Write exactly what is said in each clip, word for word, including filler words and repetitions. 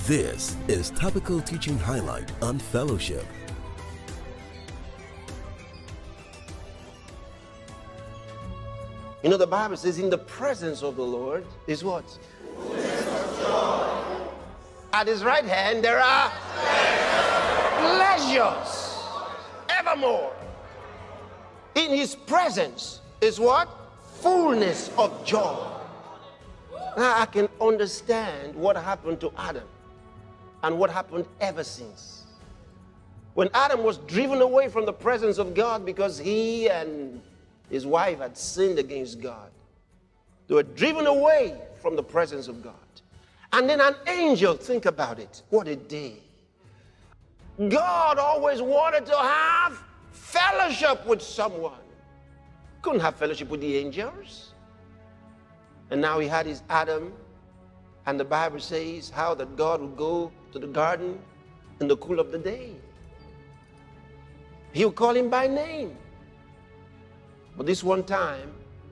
This is Topical Teaching Highlight on Fellowship. You know, the Bible says in the presence of the Lord is what? At his right hand there are pleasures evermore. In his presence is what? Fullness of joy. Now I can understand what happened to Adam and what happened ever since. When Adam was driven away from the presence of God because he and his wife had sinned against God. They were driven away from the presence of God. And then an angel, think about it, what a day. God always wanted to have fellowship with someone. Couldn't have fellowship with the angels. And now he had his Adam, and the Bible says how that God would go to the garden in the cool of the day. He would call him by name. But this one time,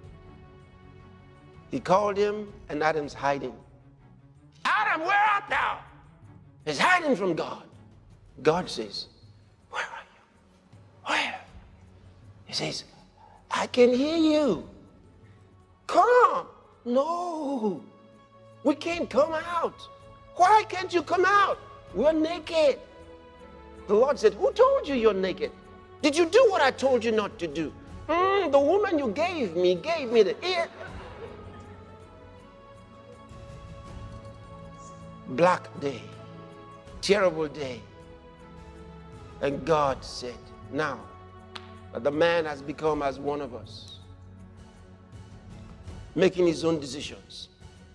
he called him, and Adam's hiding. Adam, where art thou? He's hiding from God. God says, where are you? Where? He says, I can hear you. Come. No, we can't come out. Why can't you come out? We're naked. The Lord said, who told you you're naked? Did you do what I told you not to do? Mm, the woman you gave me gave me the ear. Black day, terrible day. And God said, now that the man has become as one of us, making his own decisions,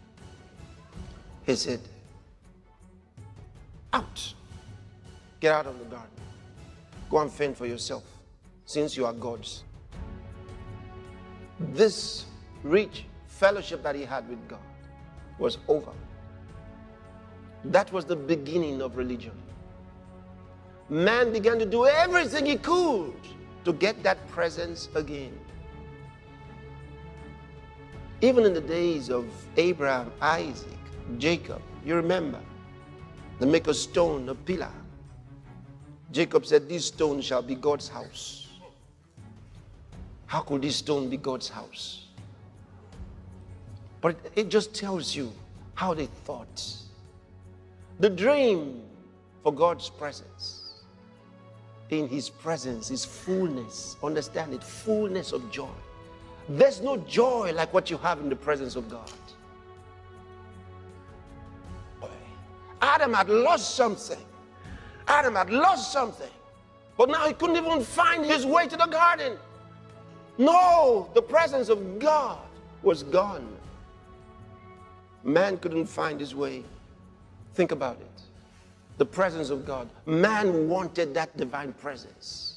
he said, out. Get out of the garden. Go and fend for yourself, since you are God's. This rich fellowship that he had with God was over. That was the beginning of religion. Man began to do everything he could to get that presence again. Even in the days of Abraham, Isaac, Jacob, you remember, they make a stone, a pillar. Jacob said, this stone shall be God's house. How could this stone be God's house? But it just tells you how they thought. The dream for God's presence. In his presence is fullness. Understand it, fullness of joy. There's no joy like what you have in the presence of God. Adam had lost something. Adam had lost something. But now he couldn't even find his way to the garden. No, the presence of God was gone. Man couldn't find his way. Think about it. The presence of God. Man wanted that divine presence.